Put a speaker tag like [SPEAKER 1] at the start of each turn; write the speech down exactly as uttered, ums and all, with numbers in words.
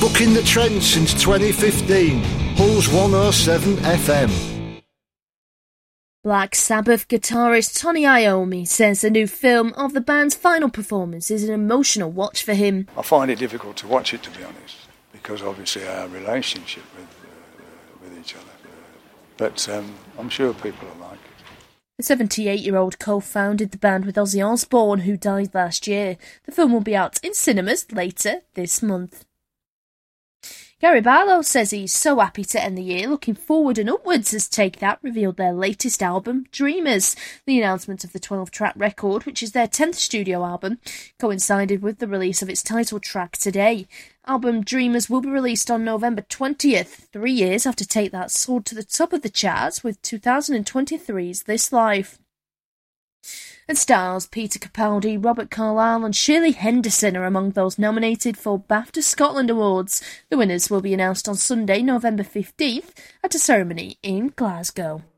[SPEAKER 1] Bucking the trend since twenty fifteen. Pulse one oh seven F M.
[SPEAKER 2] Black Sabbath guitarist Tony Iommi says the new film of the band's final performance is an emotional watch for him.
[SPEAKER 3] I find it difficult to watch it, to be honest, because obviously our relationship with uh, with each other. But um, I'm sure people will like it.
[SPEAKER 2] The seventy-eight-year-old co-founded the band with Ozzy Osbourne, who died last year. The film will be out in cinemas later this month. Gary Barlow says he's so happy to end the year, looking forward and upwards as Take That revealed their latest album, Dreamers. The announcement of the twelve-track record, which is their tenth studio album, coincided with the release of its title track today. Album Dreamers will be released on November twentieth, three years after Take That soared to the top of the charts with two thousand twenty-three's This Life. And stars Peter Capaldi, Robert Carlyle and Shirley Henderson are among those nominated for BAFTA Scotland Awards. The winners will be announced on Sunday, November fifteenth, at a ceremony in Glasgow.